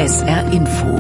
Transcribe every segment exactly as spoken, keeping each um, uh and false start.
S R Info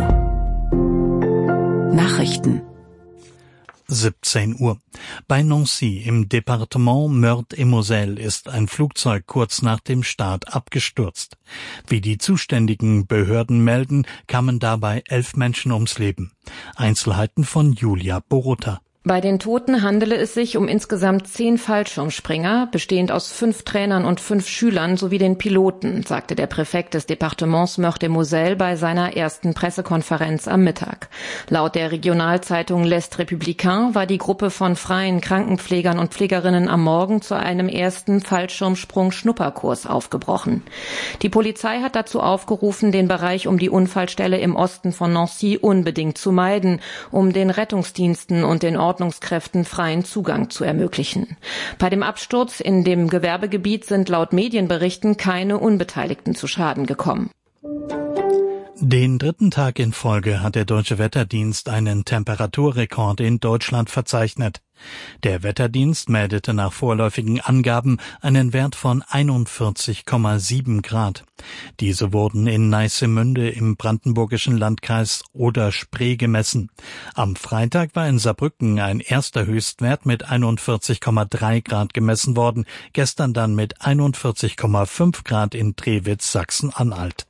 Nachrichten siebzehn Uhr. Bei Nancy im Departement Meurthe-et-Moselle ist ein Flugzeug kurz nach dem Start abgestürzt. Wie die zuständigen Behörden melden, kamen dabei elf Menschen ums Leben. Einzelheiten von Julia Borota. Bei den Toten handele es sich um insgesamt zehn Fallschirmspringer, bestehend aus fünf Trainern und fünf Schülern sowie den Piloten, sagte der Präfekt des Departements Meurthe-et-Moselle bei seiner ersten Pressekonferenz am Mittag. Laut der Regionalzeitung L'Est Républicain war die Gruppe von freien Krankenpflegern und Pflegerinnen am Morgen zu einem ersten Fallschirmsprung-Schnupperkurs aufgebrochen. Die Polizei hat dazu aufgerufen, den Bereich um die Unfallstelle im Osten von Nancy unbedingt zu meiden, um den Rettungsdiensten und den Ordnungskräften freien Zugang zu ermöglichen. Bei dem Absturz in dem Gewerbegebiet sind laut Medienberichten keine Unbeteiligten zu Schaden gekommen. Den dritten Tag in Folge hat der Deutsche Wetterdienst einen Temperaturrekord in Deutschland verzeichnet. Der Wetterdienst meldete nach vorläufigen Angaben einen Wert von einundvierzig Komma sieben Grad. Diese wurden in Neissemünde im brandenburgischen Landkreis Oder-Spree gemessen. Am Freitag war in Saarbrücken ein erster Höchstwert mit einundvierzig Komma drei Grad gemessen worden, gestern dann mit einundvierzig Komma fünf Grad in Drewitz, Sachsen-Anhalt.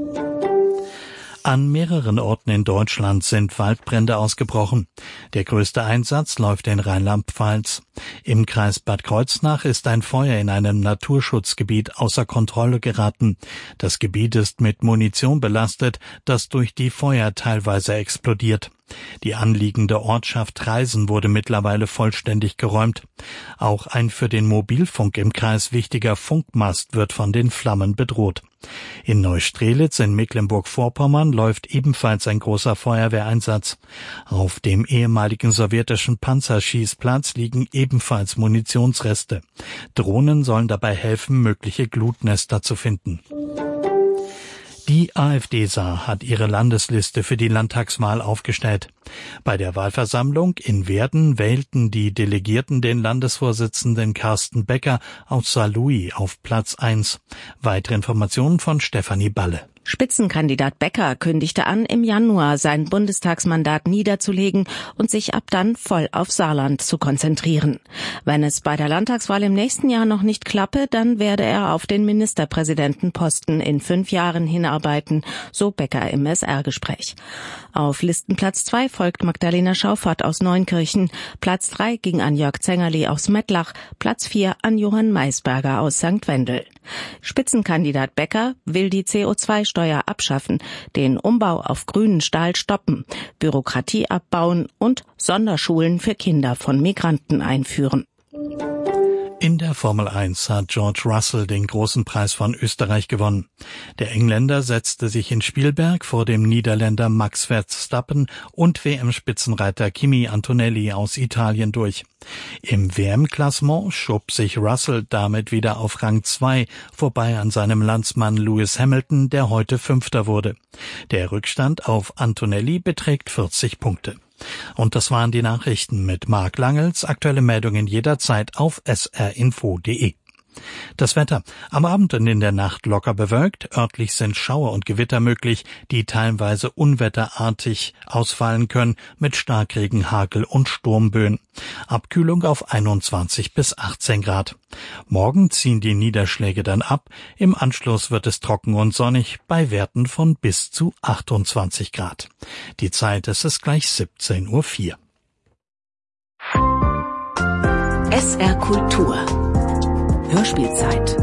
An mehreren Orten in Deutschland sind Waldbrände ausgebrochen. Der größte Einsatz läuft in Rheinland-Pfalz. Im Kreis Bad Kreuznach ist ein Feuer in einem Naturschutzgebiet außer Kontrolle geraten. Das Gebiet ist mit Munition belastet, das durch die Feuer teilweise explodiert. Die anliegende Ortschaft Reisen wurde mittlerweile vollständig geräumt. Auch ein für den Mobilfunk im Kreis wichtiger Funkmast wird von den Flammen bedroht. In Neustrelitz in Mecklenburg-Vorpommern läuft ebenfalls ein großer Feuerwehreinsatz. Auf dem ehemaligen sowjetischen Panzerschießplatz liegen ebenfalls Munitionsreste. Drohnen sollen dabei helfen, mögliche Glutnester zu finden. Die AfD Saar hat ihre Landesliste für die Landtagswahl aufgestellt. Bei der Wahlversammlung in Werden wählten die Delegierten den Landesvorsitzenden Carsten Becker aus Saarlouis auf Platz eins. Weitere Informationen von Stefanie Balle. Spitzenkandidat Becker kündigte an, im Januar sein Bundestagsmandat niederzulegen und sich ab dann voll auf Saarland zu konzentrieren. Wenn es bei der Landtagswahl im nächsten Jahr noch nicht klappe, dann werde er auf den Ministerpräsidentenposten in fünf Jahren hinarbeiten, so Becker im S R-Gespräch. Auf Listenplatz zwei folgt Magdalena Schauffert aus Neunkirchen, Platz drei ging an Jörg Zengerle aus Mettlach, Platz vier an Johann Maisberger aus Sankt Wendel. Spitzenkandidat Becker will die C O zwei Steuer abschaffen, den Umbau auf grünen Stahl stoppen, Bürokratie abbauen und Sonderschulen für Kinder von Migranten einführen. In der Formel eins hat George Russell den großen Preis von Österreich gewonnen. Der Engländer setzte sich in Spielberg vor dem Niederländer Max Verstappen und W M-Spitzenreiter Kimi Antonelli aus Italien durch. Im W M-Klassement schob sich Russell damit wieder auf Rang zwei, vorbei an seinem Landsmann Lewis Hamilton, der heute Fünfter wurde. Der Rückstand auf Antonelli beträgt vierzig Punkte. Und das waren die Nachrichten mit Marc Langels. Aktuelle Meldungen jederzeit auf s r info punkt d e. Das Wetter. Am Abend und in der Nacht locker bewölkt. Örtlich sind Schauer und Gewitter möglich, die teilweise unwetterartig ausfallen können mit Starkregen, Hagel und Sturmböen. Abkühlung auf einundzwanzig bis achtzehn Grad. Morgen ziehen die Niederschläge dann ab. Im Anschluss wird es trocken und sonnig bei Werten von bis zu achtundzwanzig Grad. Die Zeit ist es gleich siebzehn Uhr vier. S R Kultur Hörspielzeit.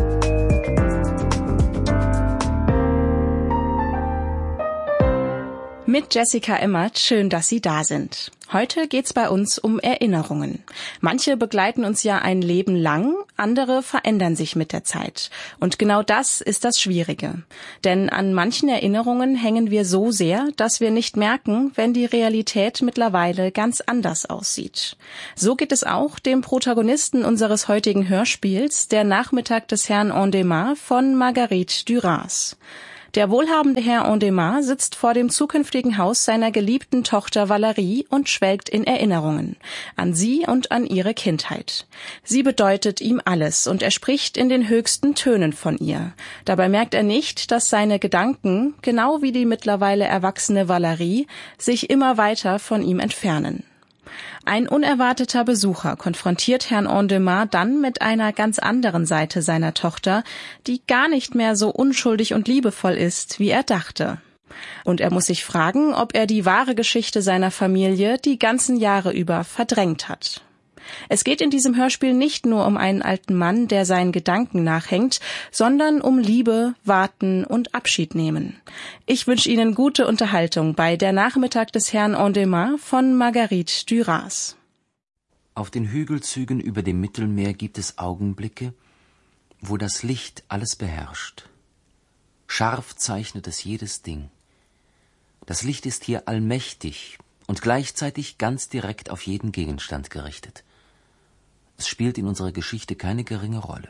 Mit Jessica Emmert, schön, dass Sie da sind. Heute geht's bei uns um Erinnerungen. Manche begleiten uns ja ein Leben lang, andere verändern sich mit der Zeit. Und genau das ist das Schwierige. Denn an manchen Erinnerungen hängen wir so sehr, dass wir nicht merken, wenn die Realität mittlerweile ganz anders aussieht. So geht es auch dem Protagonisten unseres heutigen Hörspiels, Der Nachmittag des Herrn Endemar von Marguerite Duras. Der wohlhabende Herr Andémar sitzt vor dem zukünftigen Haus seiner geliebten Tochter Valerie und schwelgt in Erinnerungen an sie und an ihre Kindheit. Sie bedeutet ihm alles und er spricht in den höchsten Tönen von ihr. Dabei merkt er nicht, dass seine Gedanken, genau wie die mittlerweile erwachsene Valerie, sich immer weiter von ihm entfernen. Ein unerwarteter Besucher konfrontiert Herrn Andémar dann mit einer ganz anderen Seite seiner Tochter, die gar nicht mehr so unschuldig und liebevoll ist, wie er dachte. Und er muss sich fragen, ob er die wahre Geschichte seiner Familie die ganzen Jahre über verdrängt hat. Es geht in diesem Hörspiel nicht nur um einen alten Mann, der seinen Gedanken nachhängt, sondern um Liebe, Warten und Abschied nehmen. Ich wünsche Ihnen gute Unterhaltung bei Der Nachmittag des Herrn Andémar von Marguerite Duras. Auf den Hügelzügen über dem Mittelmeer gibt es Augenblicke, wo das Licht alles beherrscht. Scharf zeichnet es jedes Ding. Das Licht ist hier allmächtig und gleichzeitig ganz direkt auf jeden Gegenstand gerichtet. Es spielt in unserer Geschichte keine geringe Rolle.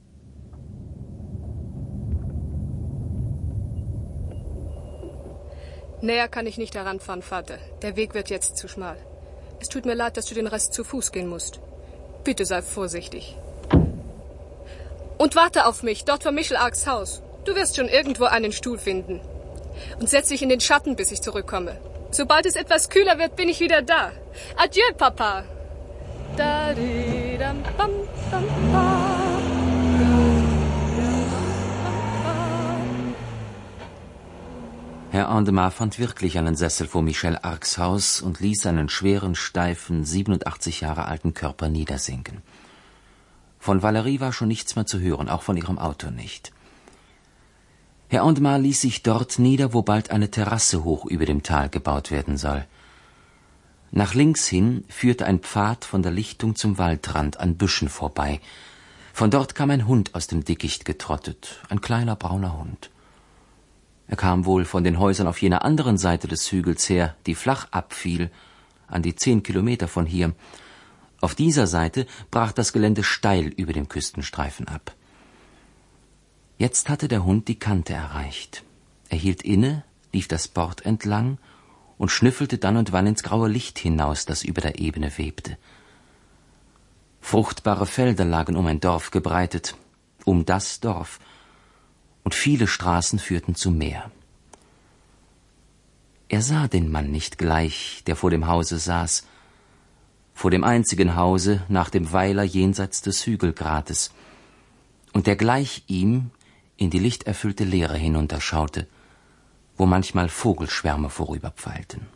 Näher kann ich nicht heranfahren, Vater. Der Weg wird jetzt zu schmal. Es tut mir leid, dass du den Rest zu Fuß gehen musst. Bitte sei vorsichtig. Und warte auf mich, dort vor Michelarks Haus. Du wirst schon irgendwo einen Stuhl finden. Und setz dich in den Schatten, bis ich zurückkomme. Sobald es etwas kühler wird, bin ich wieder da. Adieu, Papa. Da, di, dam, bam, bam, bam. Herr Andémar fand wirklich einen Sessel vor Michel Arcs Haus und ließ seinen schweren, steifen, siebenundachtzig Jahre alten Körper niedersinken. Von Valerie war schon nichts mehr zu hören, auch von ihrem Auto nicht. Herr Andémar ließ sich dort nieder, wo bald eine Terrasse hoch über dem Tal gebaut werden soll. Nach links hin führte ein Pfad von der Lichtung zum Waldrand an Büschen vorbei. Von dort kam ein Hund aus dem Dickicht getrottet, ein kleiner brauner Hund. Er kam wohl von den Häusern auf jener anderen Seite des Hügels her, die flach abfiel, an die zehn Kilometer von hier. Auf dieser Seite brach das Gelände steil über dem Küstenstreifen ab. Jetzt hatte der Hund die Kante erreicht. Er hielt inne, lief das Bord entlang und schnüffelte dann und wann ins graue Licht hinaus, das über der Ebene webte. Fruchtbare Felder lagen um ein Dorf gebreitet, um das Dorf, und viele Straßen führten zum Meer. Er sah den Mann nicht gleich, der vor dem Hause saß, vor dem einzigen Hause nach dem Weiler jenseits des Hügelgrates, und der gleich ihm in die lichterfüllte Leere hinunterschaute, wo manchmal Vogelschwärme vorüberpfeilten.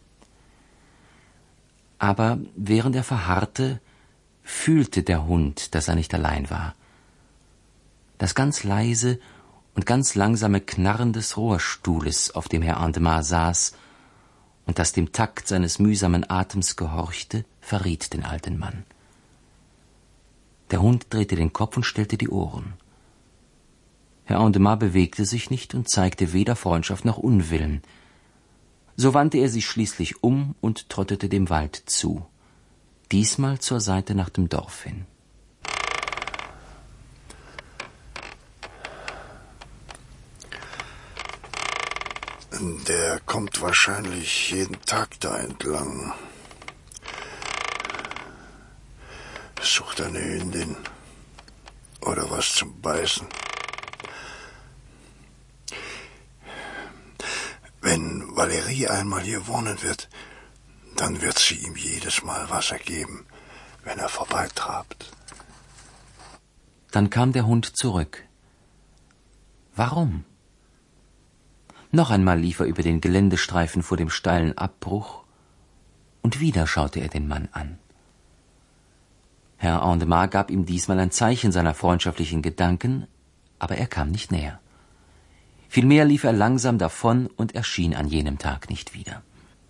Aber während er verharrte, fühlte der Hund, dass er nicht allein war. Das ganz leise und ganz langsame Knarren des Rohrstuhles, auf dem Herr Andémar saß, und das dem Takt seines mühsamen Atems gehorchte, verriet den alten Mann. Der Hund drehte den Kopf und stellte die Ohren. Herr Andémar bewegte sich nicht und zeigte weder Freundschaft noch Unwillen. So wandte er sich schließlich um und trottete dem Wald zu, diesmal zur Seite nach dem Dorf hin. Der kommt wahrscheinlich jeden Tag da entlang. Sucht eine Hündin oder was zum Beißen. Wenn Valerie einmal hier wohnen wird, dann wird sie ihm jedes Mal Wasser geben, wenn er vorbeitrabt. Dann kam der Hund zurück. Warum? Noch einmal lief er über den Geländestreifen vor dem steilen Abbruch, und wieder schaute er den Mann an. Herr Andémar gab ihm diesmal ein Zeichen seiner freundschaftlichen Gedanken, aber er kam nicht näher. Vielmehr lief er langsam davon und erschien an jenem Tag nicht wieder.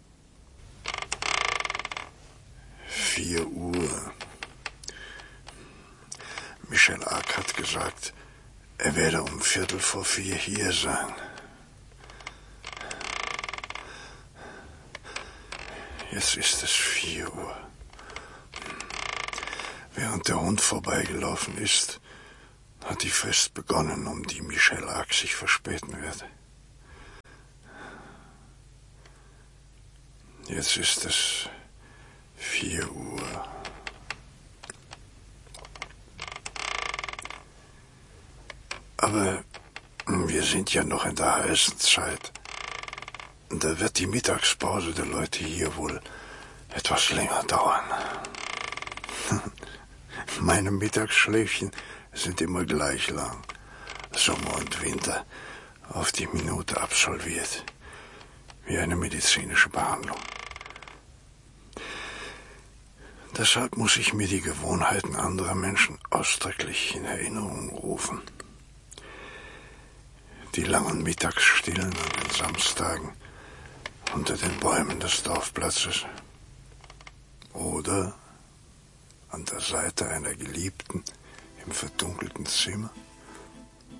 Vier Uhr. Michel Arc hat gesagt, er werde um Viertel vor vier hier sein. Jetzt ist es vier Uhr. Während der Hund vorbeigelaufen ist, hat die Fest begonnen, um die Michel Arc sich verspäten wird. Jetzt ist es vier Uhr. Aber wir sind ja noch in der heißen Zeit. Da wird die Mittagspause der Leute hier wohl etwas länger dauern. Meine Mittagsschläfchen sind immer gleich lang. Sommer und Winter auf die Minute absolviert. Wie eine medizinische Behandlung. Deshalb muss ich mir die Gewohnheiten anderer Menschen ausdrücklich in Erinnerung rufen. Die langen Mittagsstillen an den Samstagen unter den Bäumen des Dorfplatzes. Oder an der Seite einer Geliebten im verdunkelten Zimmer.